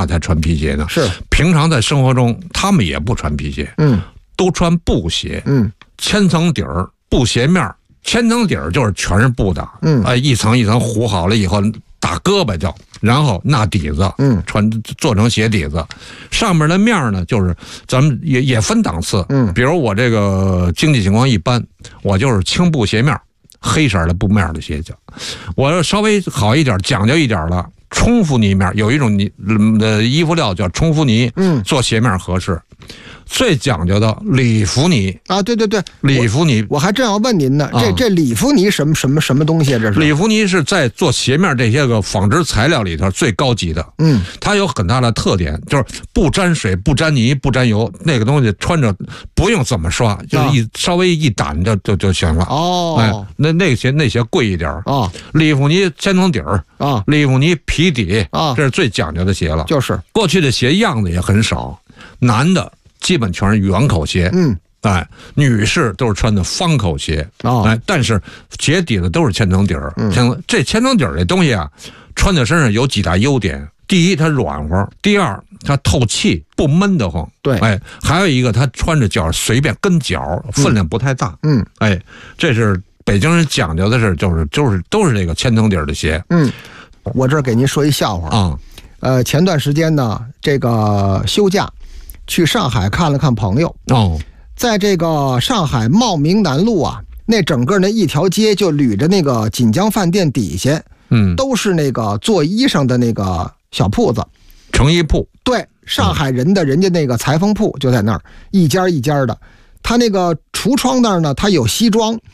才穿皮鞋呢。 是， 平常在生活中他们也不穿皮鞋，都穿布鞋，千层底儿，布鞋面，千层底儿就是全是布的，一层一层糊好了以后打胳膊叫，然后那底子，做成鞋底子，上面的面呢，就是咱们也分档次，比如我这个经济情况一般，我就是轻布鞋面，黑色的布面的鞋脚，我要稍微好一点，讲究一点了，冲锋泥面，有一种衣服料叫冲锋泥，做鞋面合适。最讲究的里弗尼啊，对， 里弗尼， 我还正要问您呢，这里弗尼什么东西啊？这是里弗尼是在做鞋面这些个纺织材料里头最高级的，它有很大的特点，就是不沾水、不沾泥、不沾油，那个东西穿着不用怎么刷，就是稍微一掸就行了。那鞋贵一点里弗尼千层底儿里弗尼皮底这是最讲究的鞋了。 就是过去的鞋样子也很少，男的基本全是圆口鞋，女士都是穿的方口鞋，但是鞋底子都是千层底儿，这千层底儿这东西啊，穿在身上有几大优点：第一，它软和；第二，它透气，不闷得慌。 对， 还有一个，它穿着脚随便跟脚，分量不太大。这是北京人讲究的是，就是都是这个千层底儿的鞋。 我这儿给您说一笑话啊，前段时间呢，这个休假。去上海看了看朋友在这个上海茂名南路啊，那整个那一条街就捋着那个锦江饭店底下，都是那个做衣裳的那个小铺子， 成衣铺。 对，上海人的人家那个裁缝铺就在那儿，一家一家的。他那个橱窗那儿呢，他有西装，